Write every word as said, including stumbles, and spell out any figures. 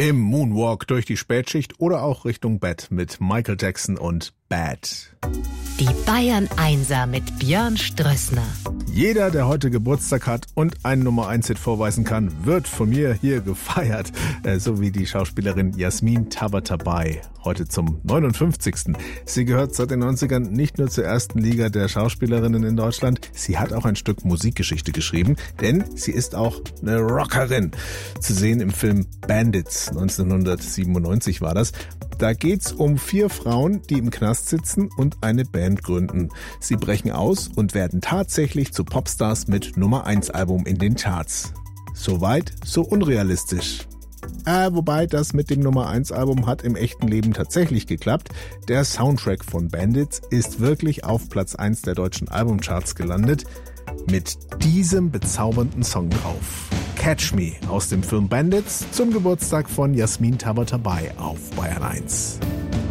Im Moonwalk durch die Spätschicht oder auch Richtung Bett mit Michael Jackson und Bad. Die Bayern Einser mit Björn Strössner. Jeder, der heute Geburtstag hat und einen Nummer eins Hit vorweisen kann, wird von mir hier gefeiert. Äh, so wie die Schauspielerin Jasmin Tabatabai, heute zum neunundfünfzigsten Sie gehört seit den neunzigern nicht nur zur ersten Liga der Schauspielerinnen in Deutschland, sie hat auch ein Stück Musikgeschichte geschrieben, denn sie ist auch eine Rockerin. Zu sehen im Film Bandits, neunzehnhundertsiebenundneunzig war das. Da geht's um vier Frauen, die im Knast sitzen und eine Band gründen. Sie brechen aus und werden tatsächlich zu Popstars mit Nummer eins Album in den Charts. Soweit, so unrealistisch. Äh, wobei das mit dem Nummer eins Album hat im echten Leben tatsächlich geklappt. Der Soundtrack von Bandits ist wirklich auf Platz eins der deutschen Albumcharts gelandet. Mit diesem bezaubernden Song drauf. Catch Me aus dem Film Bandits zum Geburtstag von Jasmin Tabatabai auf Bayern eins.